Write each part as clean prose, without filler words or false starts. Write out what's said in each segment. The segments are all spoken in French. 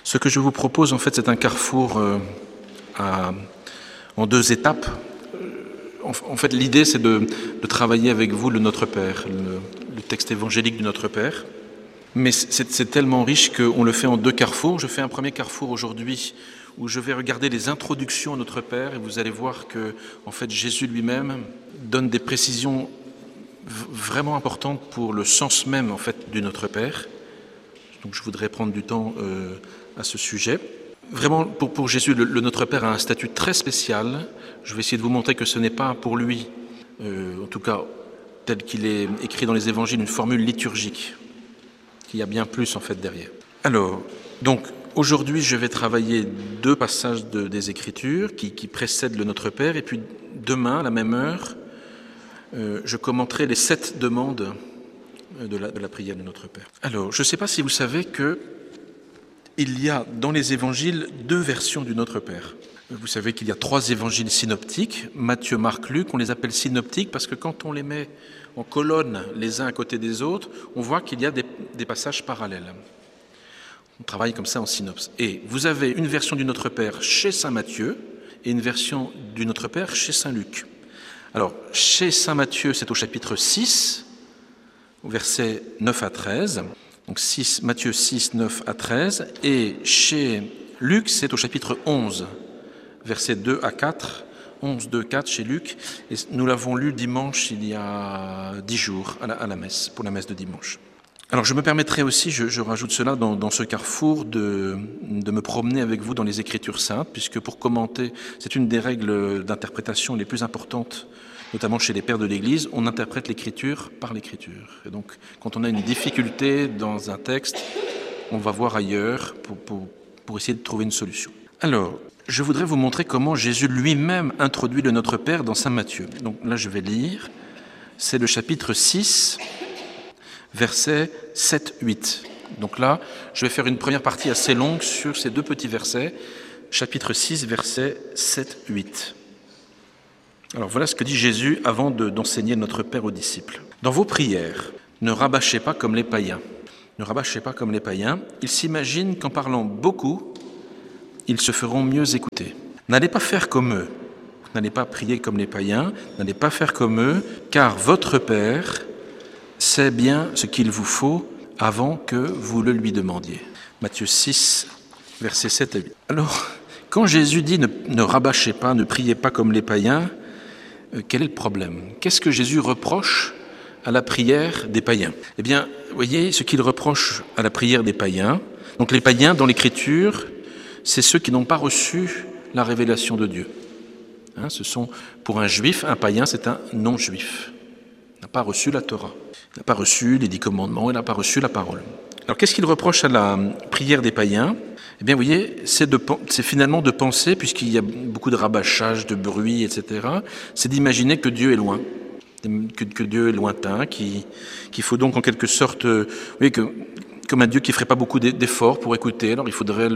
Ce que je vous propose, en fait, c'est un carrefour en 2 étapes. En fait, l'idée, c'est de travailler avec vous le Notre Père, le texte évangélique du Notre Père. Mais c'est tellement riche qu'on le fait en 2 carrefours. Je fais un premier carrefour aujourd'hui où je vais regarder les introductions au Notre Père et vous allez voir que, en fait, Jésus lui-même donne des précisions vraiment importantes pour le sens même, en fait, du Notre Père. Donc, je voudrais prendre du temps à ce sujet. Vraiment, pour Jésus, le Notre Père a un statut très spécial. Je vais essayer de vous montrer que ce n'est pas pour lui, en tout cas tel qu'il est écrit dans les évangiles, une formule liturgique, qu'il y a bien plus en fait derrière. Alors, donc aujourd'hui je vais travailler 2 passages des Écritures qui précèdent le Notre Père, et puis demain, à la même heure, je commenterai les 7 demandes de la prière du Notre Père. Alors, je ne sais pas si vous savez que il y a dans les évangiles 2 versions du Notre Père. Vous savez qu'il y a 3 évangiles synoptiques, Matthieu, Marc, Luc. On les appelle synoptiques parce que quand on les met en colonne les uns à côté des autres, on voit qu'il y a des passages parallèles. On travaille comme ça en synopse. Et vous avez une version du Notre Père chez saint Matthieu et une version du Notre Père chez saint Luc. Alors, chez saint Matthieu, c'est au chapitre 6, au verset 9 à 13. Donc Matthieu 6, 9 à 13. Et chez Luc, c'est au chapitre 11, versets 2 à 4, 11, 2, 4 chez Luc. Et nous l'avons lu dimanche, il y a 10 jours, à la messe, pour la messe de dimanche. Alors je me permettrai aussi, je rajoute cela dans ce carrefour, de me promener avec vous dans les Écritures saintes, puisque pour commenter, c'est une des règles d'interprétation les plus importantes, notamment chez les pères de l'Église, on interprète l'Écriture par l'Écriture. Et donc quand on a une difficulté dans un texte, on va voir ailleurs pour essayer de trouver une solution. Alors, je voudrais vous montrer comment Jésus lui-même introduit le Notre Père dans saint Matthieu. Donc là, je vais lire. C'est le chapitre 6, versets 7-8. Donc là, je vais faire une première partie assez longue sur ces 2 petits versets. Chapitre 6, versets 7-8. Alors voilà ce que dit Jésus avant d'enseigner Notre Père aux disciples. Dans vos prières, ne rabâchez pas comme les païens. Ne rabâchez pas comme les païens. Ils s'imaginent qu'en parlant beaucoup, ils se feront mieux écouter. N'allez pas faire comme eux. N'allez pas prier comme les païens. N'allez pas faire comme eux, car votre Père sait bien ce qu'il vous faut avant que vous le lui demandiez. Matthieu 6, versets 7 à 8. Alors, quand Jésus dit ne rabâchez pas, ne priez pas comme les païens, quel est le problème? Qu'est-ce que Jésus reproche à la prière des païens? Eh bien, vous voyez, ce qu'il reproche à la prière des païens, donc les païens dans l'Écriture, c'est ceux qui n'ont pas reçu la révélation de Dieu. Ce sont, pour un juif, un païen, c'est un non-juif. Il n'a pas reçu la Torah, il n'a pas reçu les 10 commandements, il n'a pas reçu la parole. Alors, qu'est-ce qu'il reproche à la prière des païens? Eh bien, vous voyez, c'est finalement de penser, puisqu'il y a beaucoup de rabâchage, de bruit, etc., c'est d'imaginer que Dieu est loin, que Dieu est lointain, qu'il faut donc en quelque sorte, vous voyez, comme un Dieu qui ne ferait pas beaucoup d'efforts pour écouter, alors il faudrait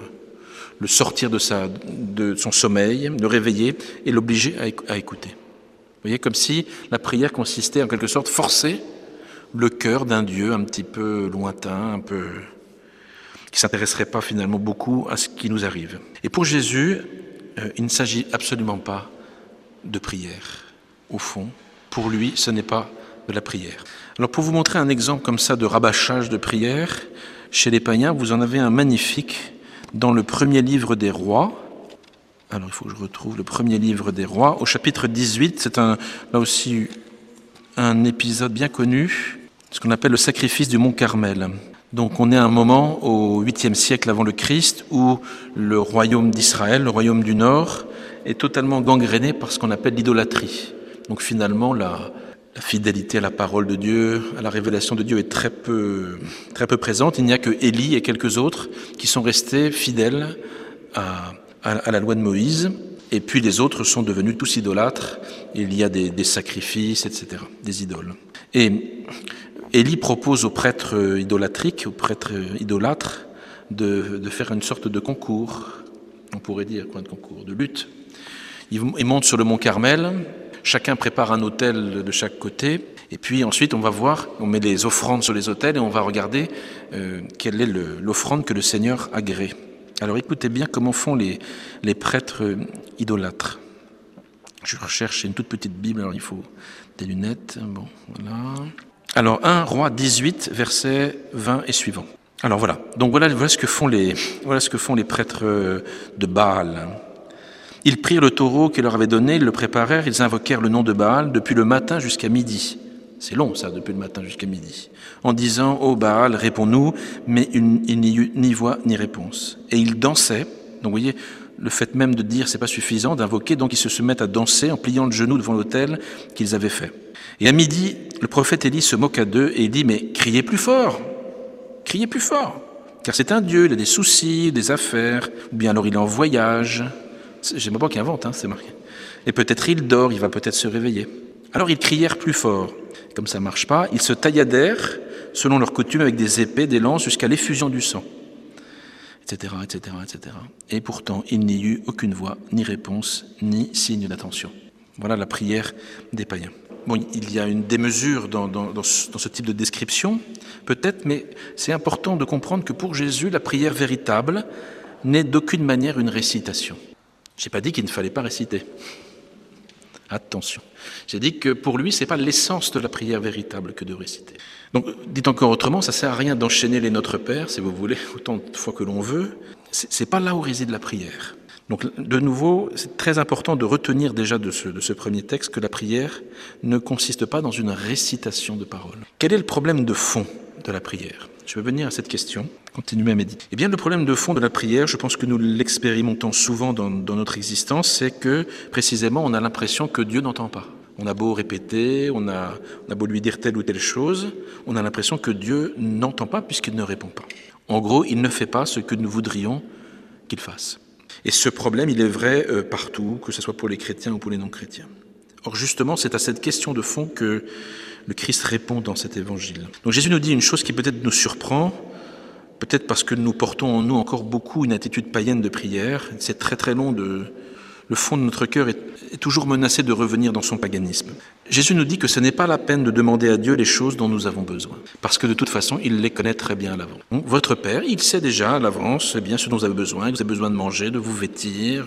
le sortir de son sommeil, le réveiller et l'obliger à écouter. Vous voyez, comme si la prière consistait en quelque sorte forcer le cœur d'un Dieu un petit peu lointain, un peu qui ne s'intéresserait pas finalement beaucoup à ce qui nous arrive. Et pour Jésus, il ne s'agit absolument pas de prière. Au fond, pour lui, ce n'est pas de la prière. Alors pour vous montrer un exemple comme ça de rabâchage de prière, chez les païens, vous en avez un magnifique dans le premier livre des rois. Alors il faut que je retrouve le premier livre des rois, au chapitre 18, c'est là aussi un épisode bien connu, ce qu'on appelle le sacrifice du mont Carmel. Donc on est à un moment au 8e siècle avant le Christ où le royaume d'Israël, le royaume du Nord, est totalement gangréné par ce qu'on appelle l'idolâtrie. Donc finalement la fidélité à la parole de Dieu, à la révélation de Dieu est très peu présente. Il n'y a que Élie et quelques autres qui sont restés fidèles à la loi de Moïse. Et puis les autres sont devenus tous idolâtres. Il y a des sacrifices, etc., des idoles. Et Élie propose aux prêtres idolâtriques, aux prêtres idolâtres, de faire une sorte de concours. On pourrait dire quoi, de concours, de lutte. Ils montent sur le mont Carmel. chacun prépare un autel de chaque côté. Et puis ensuite, on va voir, on met les offrandes sur les autels et on va regarder quelle est l'offrande que le Seigneur agrée. Alors écoutez bien comment font les prêtres idolâtres. Je recherche une toute petite Bible, alors il faut des lunettes. Bon, voilà. Alors 1 Roi 18, versets 20 et suivants. Alors voilà, donc voilà ce que font les prêtres de Baal. Ils prirent le taureau qu'il leur avait donné, ils le préparèrent, ils invoquèrent le nom de Baal depuis le matin jusqu'à midi. C'est long ça, depuis le matin jusqu'à midi. En disant, ô Baal, réponds-nous, mais il n'y eut ni voix ni réponse. Et ils dansaient, donc vous voyez, le fait même de dire c'est pas suffisant, d'invoquer, donc ils se mettent à danser en pliant le genou devant l'autel qu'ils avaient fait. Et à midi, le prophète Élie se moqua d'eux et dit, mais criez plus fort, car c'est un Dieu, il a des soucis, des affaires, ou bien alors il est en voyage. J'aime pas qu'il invente, c'est marqué. Et peut-être il dort, il va peut-être se réveiller. Alors ils crièrent plus fort. Comme ça marche pas, ils se tailladèrent, selon leur coutume, avec des épées, des lances, jusqu'à l'effusion du sang, etc., etc., etc. Et pourtant, il n'y eut aucune voix, ni réponse, ni signe d'attention. Voilà la prière des païens. Bon, il y a une démesure dans ce type de description, peut-être, mais c'est important de comprendre que pour Jésus, la prière véritable n'est d'aucune manière une récitation. Je n'ai pas dit qu'il ne fallait pas réciter. Attention. J'ai dit que pour lui, ce n'est pas l'essence de la prière véritable que de réciter. Donc, dit encore autrement, ça ne sert à rien d'enchaîner les Notre Père, si vous voulez, autant de fois que l'on veut. Ce n'est pas là où réside la prière. Donc, de nouveau, c'est très important de retenir déjà de ce premier texte que la prière ne consiste pas dans une récitation de paroles. Quel est le problème de fond de la prière ? Je vais venir à cette question, continuer à méditer. Eh bien, le problème de fond de la prière, je pense que nous l'expérimentons souvent dans notre existence, c'est que, précisément, on a l'impression que Dieu n'entend pas. On a beau répéter, on a beau lui dire telle ou telle chose, on a l'impression que Dieu n'entend pas puisqu'il ne répond pas. En gros, il ne fait pas ce que nous voudrions qu'il fasse. Et ce problème, il est vrai partout, que ce soit pour les chrétiens ou pour les non-chrétiens. Or, justement, c'est à cette question de fond que le Christ répond dans cet évangile. Donc Jésus nous dit une chose qui peut-être nous surprend, peut-être parce que nous portons en nous encore beaucoup une attitude païenne de prière. C'est très très long le fond de notre cœur est toujours menacé de revenir dans son paganisme. Jésus nous dit que ce n'est pas la peine de demander à Dieu les choses dont nous avons besoin, parce que de toute façon, il les connaît très bien à l'avance. Donc, votre Père, il sait déjà à l'avance bien ce dont vous avez besoin de manger, de vous vêtir,